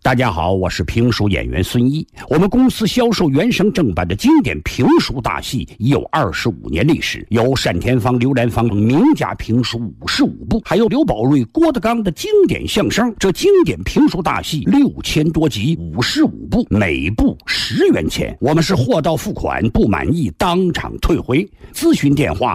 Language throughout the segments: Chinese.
大家好，我是评书演员孙一。我们公司销售原声正版的经典评书大戏已有25年历史，有单田芳、刘兰芳名家评书55部，还有刘宝瑞、郭德纲的经典相声。这经典评书大戏6000多集，55部，每部10元钱。我们是货到付款，不满意当场退回。咨询电话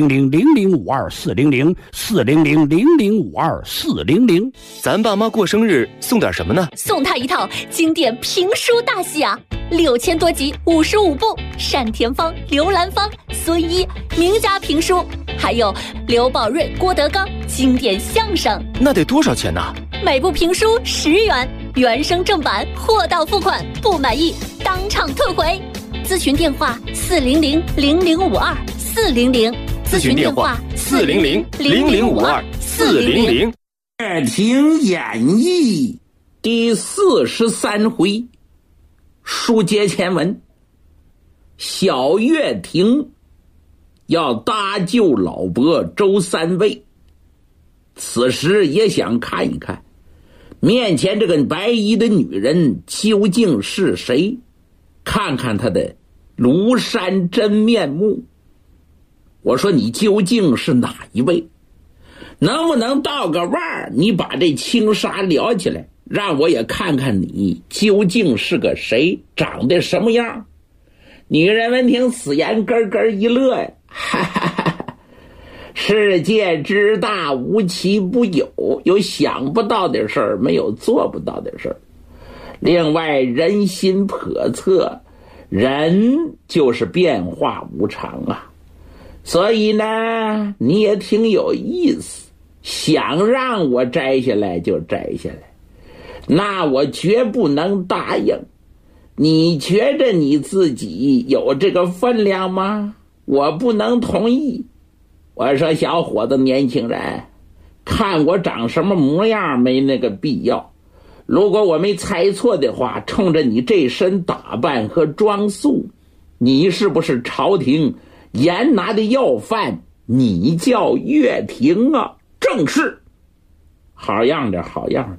400-0052-400，400-0052-400。 咱爸妈过生日送点什么呢？ 送他一套经典评书大戏啊，6000多集，55部，单田芳、刘兰芳、孙一名家评书，还有刘宝瑞、郭德纲经典相声。 那得多少钱呢？ 每部评书10元，原声正版，货到付款，不满意当场退回。咨询电话400-0052-400， 咨询电话400-0052-400。 乐亭演义第43回，书接前文。小乐亭要搭救老伯周三位，此时也想看一看面前这个白衣的女人究竟是谁，看看她的庐山真面目。我说你究竟是哪一位？能不能倒个腕儿，你把这轻纱撩起来，让我也看看你究竟是个谁，长得什么样。女人闻听此言，咯咯一乐呀，哈哈哈！世界之大，无奇不有，有想不到的事儿，没有做不到的事儿。另外，人心叵测，人就是变化无常啊。所以呢，你也挺有意思，想让我摘下来就摘下来，那我绝不能答应。你觉着你自己有这个分量吗？我不能同意。我说小伙子，年轻人，看我长什么模样没那个必要。如果我没猜错的话，冲着你这身打扮和装束，你是不是朝廷严拿的要犯？你叫乐亭啊？正是。好样的，好样的。